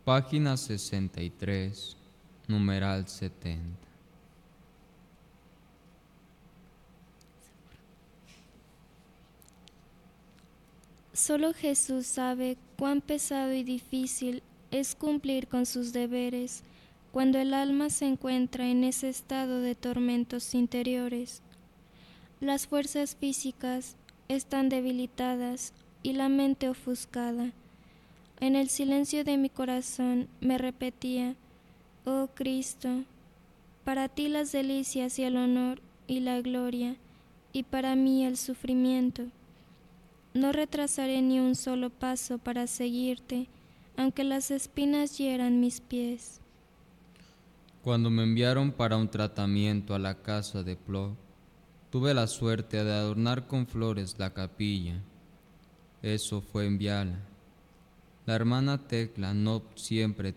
Página 63, numeral 70. Solo Jesús sabe cuán pesado y difícil es cumplir con sus deberes cuando el alma se encuentra en ese estado de tormentos interiores. Las fuerzas físicas están debilitadas y la mente ofuscada. En el silencio de mi corazón me repetía: oh Cristo, para ti las delicias y el honor y la gloria, y para mí el sufrimiento. No retrasaré ni un solo paso para seguirte, aunque las espinas hieran mis pies. Cuando me enviaron para un tratamiento a la casa de Plock, tuve la suerte de adornar con flores la capilla. Eso fue en Viala. La hermana Tecla no siempre